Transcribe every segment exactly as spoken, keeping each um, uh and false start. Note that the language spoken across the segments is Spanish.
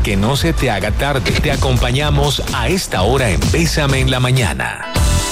que no se te haga tarde, te acompañamos a esta hora en Bésame en la Mañana.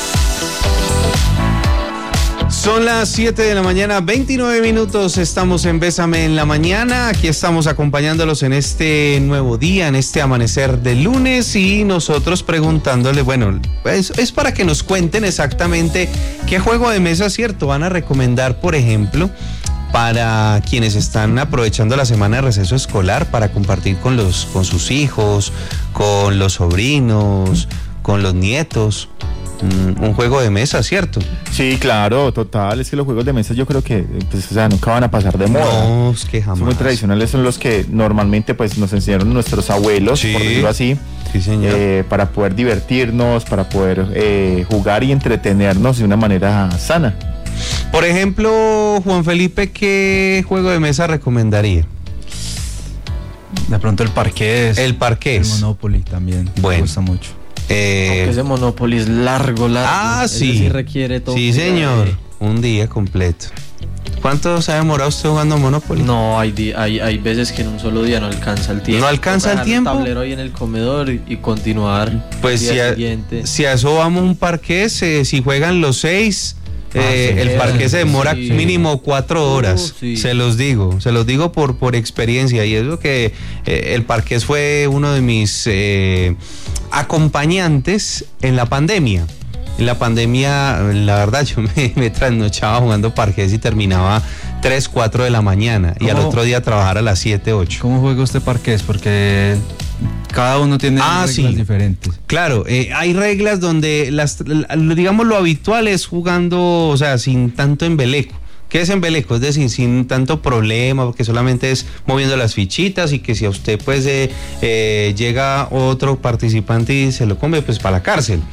Son las siete de la mañana, veintinueve minutos, estamos en Bésame en la Mañana, aquí estamos acompañándolos en este nuevo día, en este amanecer de lunes y nosotros preguntándole, bueno, es, es para que nos cuenten exactamente qué juego de mesa, cierto, van a recomendar, por ejemplo, para quienes están aprovechando la semana de receso escolar para compartir con, los, con sus hijos, con los sobrinos, con los nietos. Un juego de mesa, ¿cierto? Sí, claro, total. Es que los juegos de mesa yo creo que pues, o sea, nunca van a pasar de moda. No, es que jamás. Son muy tradicionales, son los que normalmente pues nos enseñaron nuestros abuelos, sí, por decirlo así. Sí, señor. Eh, para poder divertirnos, para poder eh, jugar y entretenernos de una manera sana. Por ejemplo, Juan Felipe, ¿qué juego de mesa recomendaría? De pronto el parqués. El parqués. El Monopoly también. Bueno. Me gusta mucho. Eh, Aunque ese Monopoly es largo, largo. Ah, ese sí. sí requiere todo. Sí, señor. Un día completo. ¿Cuánto se ha demorado usted jugando Monopoly? No, hay, di- hay hay veces que en un solo día no alcanza el tiempo. ¿No alcanza Toca el dejar tiempo? El tablero ahí en el comedor y, y continuar. Pues el si día a, siguiente. si a eso vamos un parqués, eh, si juegan los seis, Ah, eh, sí, el parqués se demora sí. mínimo cuatro horas. Uh, sí. Se los digo, se los digo por, por experiencia. Y es lo que eh, el parqués fue uno de mis eh, acompañantes en la pandemia. En la pandemia, la verdad, yo me, me trasnochaba jugando parqués y terminaba tres, cuatro de la mañana. Y al ¿Cómo? otro día trabajar a las siete, ocho. ¿Cómo juega usted parqués? Porque cada uno tiene Ah, reglas sí. diferentes. Claro, eh, hay reglas donde, las, la- digamos, lo habitual es jugando, o sea, sin tanto embeleco. ¿Qué es embeleco? Es decir, sin tanto problema, porque solamente es moviendo las fichitas y que si a usted pues eh, eh, llega otro participante y se lo come, pues para la cárcel.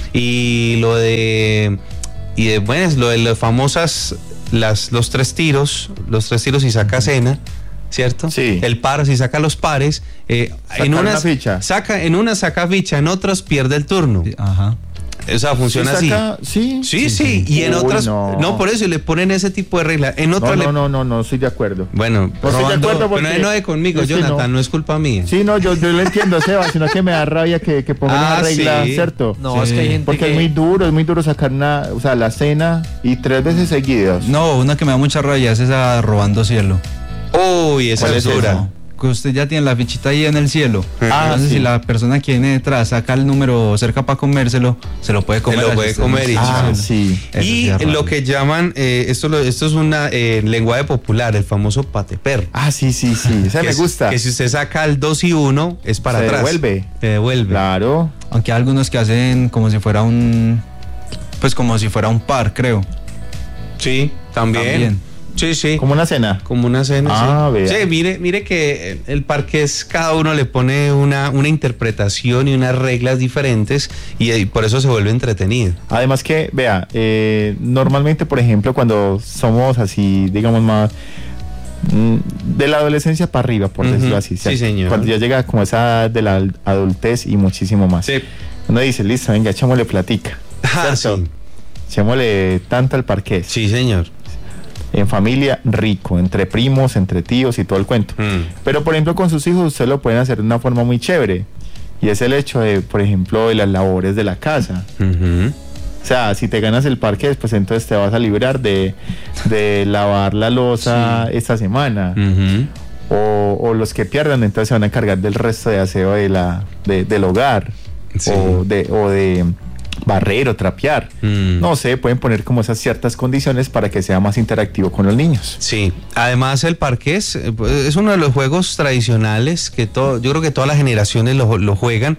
Y lo de, y de bueno, lo de las famosas, las, los tres tiros, los tres tiros y saca cena, ¿cierto? Sí. El par, si saca los pares, eh, Sacar en una unas ficha. saca, en unas saca ficha, en otras pierde el turno. Ajá. O sea, funciona ¿Sí así. saca? Sí. Sí, sí, y en Uy, otras no. no. por eso le ponen ese tipo de reglas. En No, otras no, le no, no, no, estoy de acuerdo. Bueno, No estoy de robando- acuerdo pero porque no de conmigo, es que Jonathan, no. no. es culpa mía. Sí, no, yo, yo lo entiendo, Seba, sino que me da rabia que, que pongan Ah, una regla, sí. ¿cierto? No, Sí. es que hay gente Porque que... es muy duro, es muy duro sacar una, o sea, la cena y tres veces seguidas. No, una que me da mucha rabia es esa robando cielo. Uy, esa ¿Cuál es es dura. esa? Que usted ya tiene la fichita ahí en el cielo. Ah, Entonces, sí. si la persona que viene detrás saca el número cerca para comérselo, se lo puede comer. lo así puede usted comer y no- Ah, chao. sí. Eso Y sí da rabia. lo que llaman, eh, esto, lo- esto es una eh, lenguaje popular, el famoso pateperro. Ah, sí, sí, sí. Esa Que me es- gusta. Que si usted saca el dos y uno, es para Se atrás. devuelve. Te devuelve. Claro. Aunque hay algunos que hacen como si fuera un. Pues como si fuera un par, creo. Sí, también. También. Sí, sí. Como una cena. Como una cena, Ah, sí. vea. Sí, mire, mire que el parqués, cada uno le pone una, una interpretación y unas reglas diferentes y, y por eso se vuelve entretenido. Además que, vea, eh, normalmente, por ejemplo, cuando somos así, digamos más mm, de la adolescencia para arriba, por Ujú. decirlo así. Sí, ¿cierto? señor. Cuando ya llega como esa de la adultez y muchísimo más. Sí. Uno dice, listo, venga, echémosle platica. Ah, ¿cierto? sí. Echémosle tanto al parqués. Sí, señor. En familia, rico, entre primos, entre tíos y todo el cuento. Mm. Pero, por ejemplo, con sus hijos usted lo pueden hacer de una forma muy chévere. Y es el hecho de, por ejemplo, de las labores de la casa. Ujú. O sea, si te ganas el parque, pues entonces te vas a librar de, de lavar la loza esta semana. Ujú. O, o los que pierdan, entonces se van a encargar del resto de aseo de la, de- del hogar. Sí. O, de, o de barrer o trapear. Mm. No sé, pueden poner como esas ciertas condiciones para que sea más interactivo con los niños. Sí, además el parqués eh, pues, es uno de los juegos tradicionales que todo, yo creo que todas las generaciones lo, lo juegan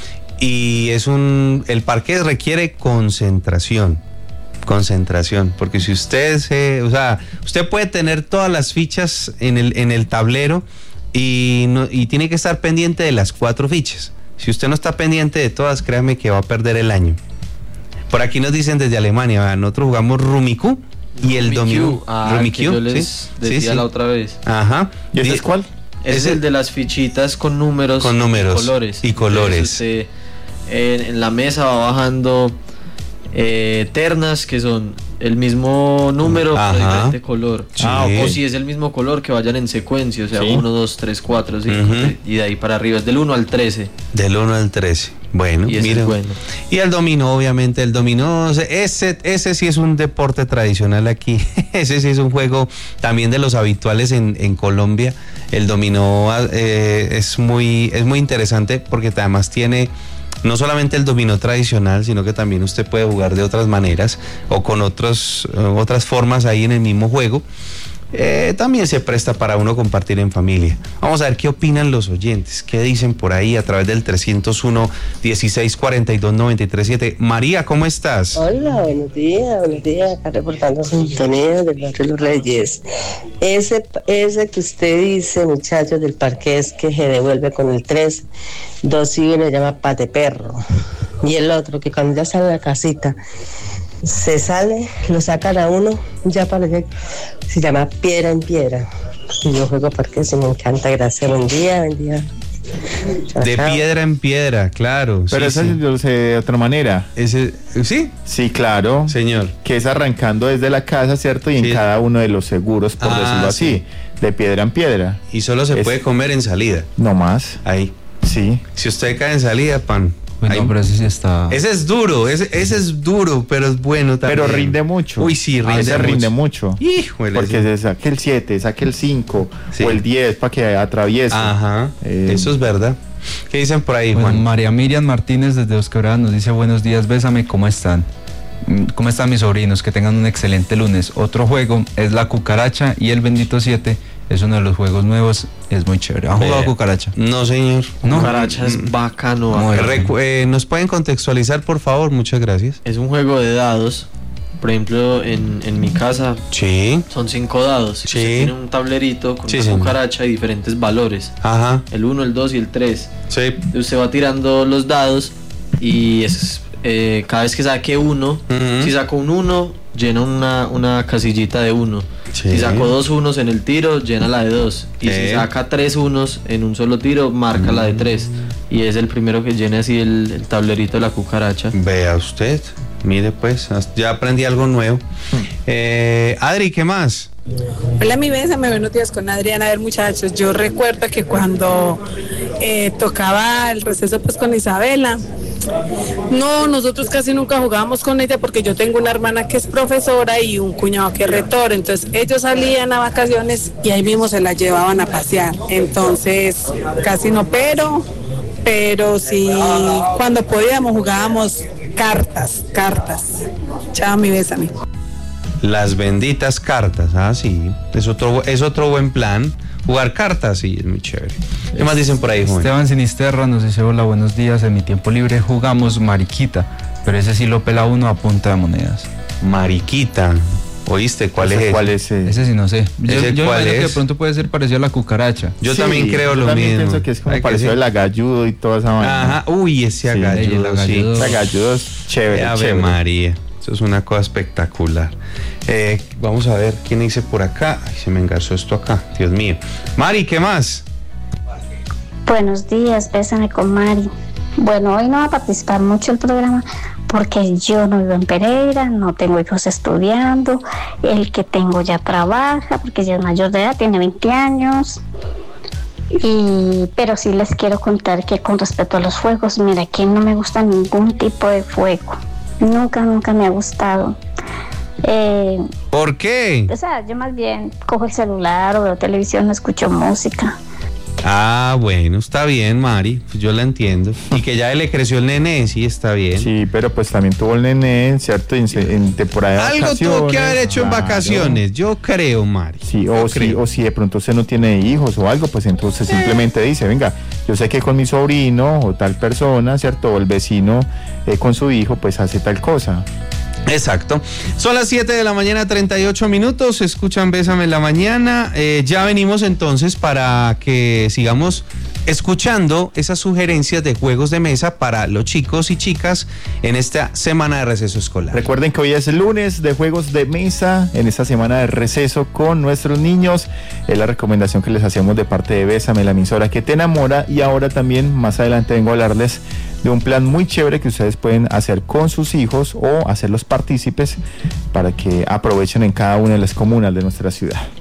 y es un, el parqués requiere concentración, concentración, porque si usted se, o sea, usted puede tener todas las fichas en el, en el tablero y, no, y tiene que estar pendiente de las cuatro fichas. Si usted no está pendiente de todas, créame que va a perder el año. Por aquí nos dicen desde Alemania, ¿verdad? Nosotros jugamos Rummikub y el dominó. Ah, el que yo les decía la otra vez. Ajá. ¿Y ese Di- es cuál? Es Ese- el de las fichitas con números, Con números y colores. y colores. Entonces, usted, en, en la mesa va bajando eh, ternas, que son el mismo número, Ajá. pero diferente color. Sí. Ah, o si es el mismo color, que vayan en secuencia, o sea, Sí. uno, dos, tres, cuatro, cinco, Ujú. y de ahí para arriba, es del uno al trece. Del uno al trece. Bueno, Y ese mira. es bueno. Y el dominó, obviamente, el dominó, ese, ese sí es un deporte tradicional aquí. Ese sí es un juego también de los habituales en, en Colombia. El dominó eh, es muy, es muy interesante porque además tiene no solamente el dominó tradicional, sino que también usted puede jugar de otras maneras o con otros, eh, otras formas ahí en el mismo juego. Eh, también se presta para uno compartir en familia. Vamos a ver qué opinan los oyentes, qué dicen por ahí a través del trescientos uno, dieciséis cuarenta y dos, noventa y tres siete. María, ¿cómo estás? Hola, buenos días, buenos días, acá reportando sintonía del barrio Los Reyes. Ese, ese que usted dice, muchachos, del Parqués, que se devuelve con el tres, dos y uno, llama pate perro. Y el otro, que cuando ya sale de la casita, se sale, lo sacan a uno, ya para allá, se llama piedra en piedra. Y yo juego Parqués y me encanta, gracias, buen día, buen día. Chao, De chao. piedra en piedra, claro. Pero sí, eso sí. yo lo sé de otra manera. Ese, sí, Sí, claro. señor. Que es arrancando desde la casa, ¿cierto? Y Sí. en cada uno de los seguros, por Ah, decirlo así, sí. de piedra en piedra. Y solo se Es- puede comer en salida. No más. Ahí. Sí. Si usted cae en salida, pan. Pues ahí. no, pero ese sí está. Ese es duro, ese, ese es duro, pero es bueno también. Pero rinde mucho. Uy, sí, rinde Ese mucho. rinde mucho. Híjole. Porque sí. se saque el siete, saque el cinco Sí. o el diez para que atraviese. Ajá, Eh, eso es verdad. ¿Qué dicen por ahí, Bueno, Juan? María Miriam Martínez desde Dos Quebradas nos dice: buenos días, bésame, ¿cómo están? Mm, ¿Cómo están mis sobrinos? Que tengan un excelente lunes. Otro juego es la cucaracha y el bendito siete es uno de los juegos nuevos, es muy chévere. ¿Han jugado Vea. cucaracha? No, señor. No. Cucaracha es bacano. Muy bacano. Recu- eh, ¿Nos pueden contextualizar, por favor? Muchas gracias. Es un juego de dados. Por ejemplo, en, en mi casa Sí. son cinco dados. Sí. Usted tiene un tablerito con Sí, una señor. cucaracha y diferentes valores. Ajá. El uno, el dos y el tres. Sí. Usted va tirando los dados y es, eh, cada vez que saque uno, Ujú. si sacó un uno, llena una, una casillita de uno. Sí. Si sacó dos unos en el tiro, llena la de dos. Y Sí. si saca tres unos en un solo tiro, marca la de tres. Y es el primero que llene así el, el tablerito de la cucaracha. Vea usted. Mire, pues, ya aprendí algo nuevo. Eh, Adri, ¿qué más? Hola, mi bésame, buenos días con Adriana. A ver, muchachos, yo recuerdo que cuando eh, tocaba el receso pues con Isabela, no, nosotros casi nunca jugábamos con ella porque yo tengo una hermana que es profesora y un cuñado que es rector, entonces ellos salían a vacaciones y ahí mismo se la llevaban a pasear, entonces casi no, pero, pero sí, cuando podíamos jugábamos cartas, cartas. Chao, mi bésame. Las benditas cartas. Ah, sí. Es otro, es otro buen plan. Jugar cartas, sí, es muy chévere. ¿Qué más dicen por ahí, joven? Esteban Sinisterra nos dice: hola, buenos días, en mi tiempo libre jugamos mariquita, pero ese sí lo pela uno a punta de monedas. Mariquita. ¿Oíste? ¿Cuál ¿Ese es? ¿Cuál ese? es? eh? Ese sí no sé. Yo, ¿Ese yo cuál imagino que es? de pronto puede ser parecido a la cucaracha. Yo Sí, también creo yo lo también mismo. pienso que es como Ay, parecido sí. el agalludo y toda esa vaina. Ajá. Uy, ese Sí, agalludo, el sí. agalludo. El agalludo es chévere, Ave chévere. María. Eso es una cosa espectacular. Eh, vamos a ver quién dice por acá. Ay, se me engarzó esto acá. Dios mío. Mari, ¿qué más? Buenos días, bésame con Mari. Bueno, hoy no va a participar mucho el programa porque yo no vivo en Pereira, no tengo hijos estudiando, el que tengo ya trabaja porque ya es mayor de edad, tiene veinte años. Y, pero sí les quiero contar que con respecto a los fuegos, mira, que no me gusta ningún tipo de fuego. Nunca, nunca me ha gustado. Eh, ¿Por qué? o sea, yo más bien cojo el celular o veo televisión, escucho música. Ah, bueno, está bien, Mari. Pues yo la entiendo. Y que ya le creció el nene, sí, está bien. Sí, pero pues también tuvo el nene, ¿cierto? En, en temporada de Algo vacaciones. tuvo que haber hecho en Claro. vacaciones, yo creo, Mari. Sí, Yo o si, creo. o si de pronto usted no tiene hijos o algo, pues entonces simplemente dice, venga, yo sé que con mi sobrino o tal persona, ¿cierto? O el vecino eh, con su hijo, pues hace tal cosa. Exacto. Son las siete de la mañana, treinta y ocho minutos. Escuchan Bésame en la mañana. Eh, ya venimos entonces para que sigamos escuchando esas sugerencias de juegos de mesa para los chicos y chicas en esta semana de receso escolar. Recuerden que hoy es lunes de juegos de mesa en esta semana de receso con nuestros niños. Es la recomendación que les hacemos de parte de Bésame, la emisora que te enamora. Y ahora también, más adelante, vengo a hablarles de un plan muy chévere que ustedes pueden hacer con sus hijos o hacerlos partícipes para que aprovechen en cada una de las comunas de nuestra ciudad.